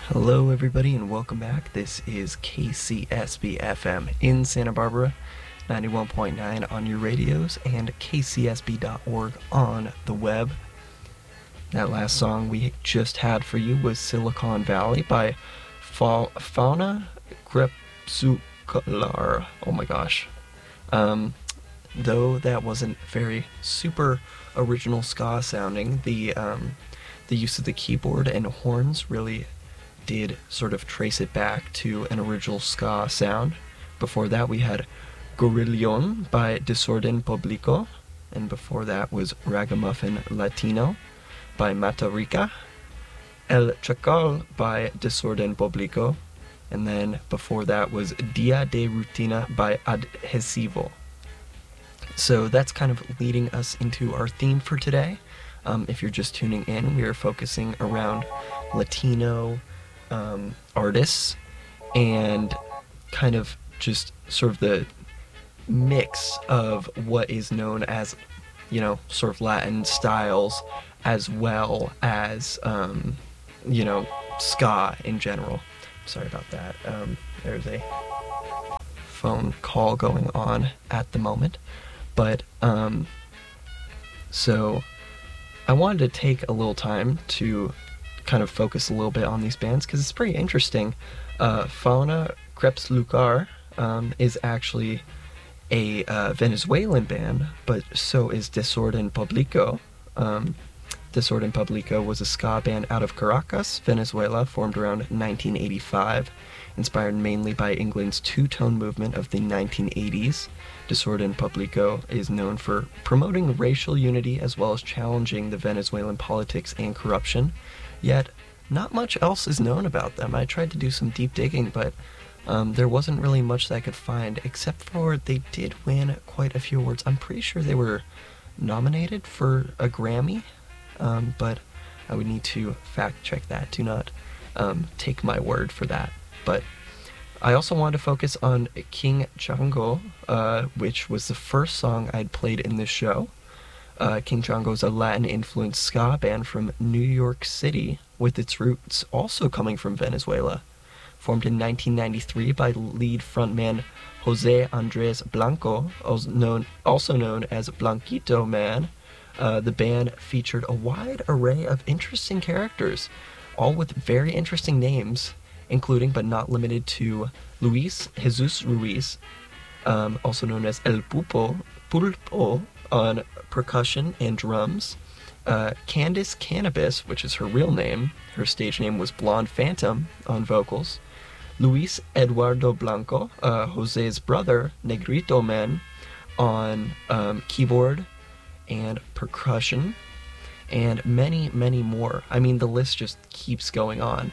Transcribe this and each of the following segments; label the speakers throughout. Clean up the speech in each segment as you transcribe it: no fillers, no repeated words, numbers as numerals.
Speaker 1: Hello, everybody, and welcome back. This is KCSB FM in Santa Barbara, 91.9 on your radios, and kcsb.org on the web. That last song we just had for you was Silicon Valley by Fauna Crepuscular. Oh my gosh. Though that wasn't very super original ska sounding, the use of the keyboard and horns really did sort of trace it back to an original ska sound. Before that we had Gorillon by Desorden Publico, and before that was Ragamuffin Latino by Mata Rica, El Chacal by Desorden Publico, and then before that was Dia de Rutina by Adhesivo. So that's kind of leading us into our theme for today. If you're just tuning in, we are focusing around Latino artists and kind of just sort of the mix of what is known as, sort of Latin styles as well as, ska in general. Sorry about that. There's a phone call going on at the moment. But, so I wanted to take a little time to kind of focus a little bit on these bands because it's pretty interesting. Fauna Crepuscular is actually a Venezuelan band, but so is Desorden Publico. Desorden Publico was a ska band out of Caracas, Venezuela, formed around 1985, inspired mainly by England's two-tone movement of the 1980s. Desorden Publico is known for promoting racial unity as well as challenging the Venezuelan politics and corruption. Yet, not much else is known about them. I tried to do some deep digging, but there wasn't really much that I could find, except for they did win quite a few awards. I'm pretty sure they were nominated for a Grammy, but I would need to fact check that. Do not take my word for that. But I also wanted to focus on King Django, which was the first song I'd played in this show. King Django is a Latin-influenced ska band from New York City, with its roots also coming from Venezuela. Formed in 1993 by lead frontman Jose Andres Blanco, also known as Blanquito Man, the band featured a wide array of interesting characters, all with very interesting names, including but not limited to Luis Jesus Ruiz, also known as El Pulpo on percussion and drums, Candice Cannabis, which is her real name, her stage name was Blonde Phantom, on vocals, Luis Eduardo Blanco, Jose's brother, Negrito Man, on keyboard and percussion, and many, many more. I mean, the list just keeps going on.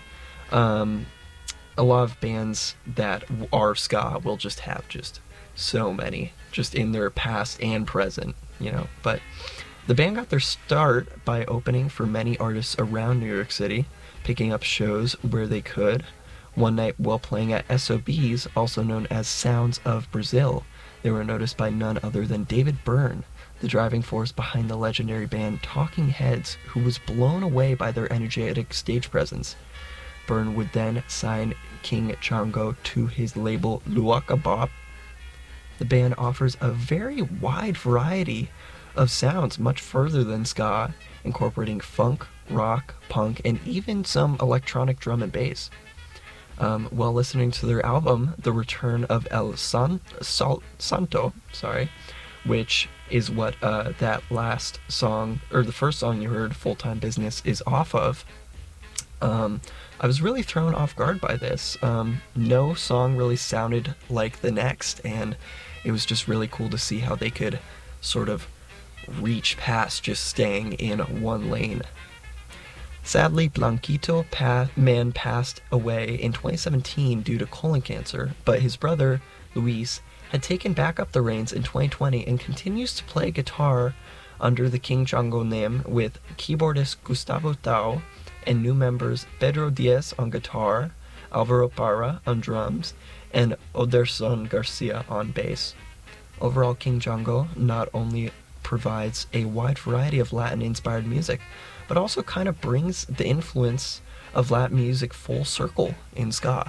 Speaker 1: A lot of bands that are ska will just have just so many, just in their past and present, But the band got their start by opening for many artists around New York City, picking up shows where they could. One night while playing at SOB's, also known as Sounds of Brazil, they were noticed by none other than David Byrne, the driving force behind the legendary band Talking Heads, who was blown away by their energetic stage presence. Byrne would then sign King Django to his label Luaka Bop. The band offers a very wide variety of sounds, much further than ska, incorporating funk, rock, punk, and even some electronic drum and bass. While listening to their album, The Return of El Santo, which is what that last song, or the first song you heard, Full Time Business, is off of, I was really thrown off guard by this. No song really sounded like the next, and it was just really cool to see how they could sort of reach past just staying in one lane. Sadly, Blanquito Man passed away in 2017 due to colon cancer, but his brother, Luis, had taken back up the reins in 2020 and continues to play guitar under the King Django name with keyboardist Gustavo Tao and new members Pedro Diaz on guitar, Alvaro Parra on drums, and Oderson Garcia on bass. Overall, King Django not only provides a wide variety of Latin-inspired music, but also kind of brings the influence of Latin music full circle in ska.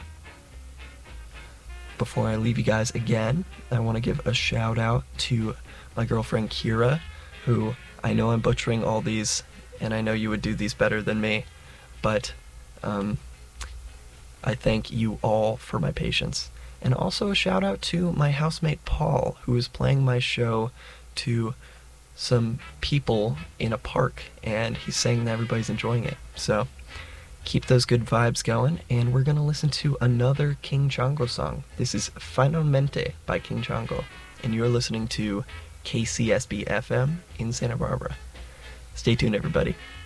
Speaker 1: Before I leave you guys again, I want to give a shout out to my girlfriend Kira, who I know I'm butchering all these, and I know you would do these better than me, but I thank you all for my patience. And also a shout out to my housemate Paul, who is playing my show to some people in a park, and he's saying that everybody's enjoying it. So keep those good vibes going, and we're going to listen to another King Django song. This is Finalmente by King Django, and you're listening to KCSB FM in Santa Barbara. Stay tuned, everybody.